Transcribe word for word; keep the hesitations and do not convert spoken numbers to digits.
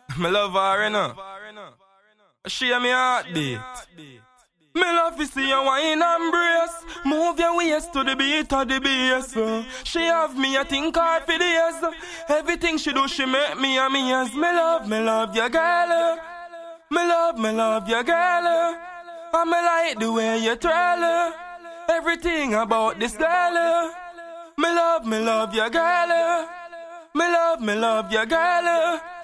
Me love her, you know. She and me heartbeat. Me love to see you wine and brace. Move your waist to the beat of the bass. uh. She have me, I think hard for days. uh. Everything she do, she make me amaze. Me love, me love your girl. uh. Me love, me love your girl. uh. And me like the way you twirl. uh. Everything about this girl. uh. Me love, me love your girl. uh. Me love, me love your girl. uh.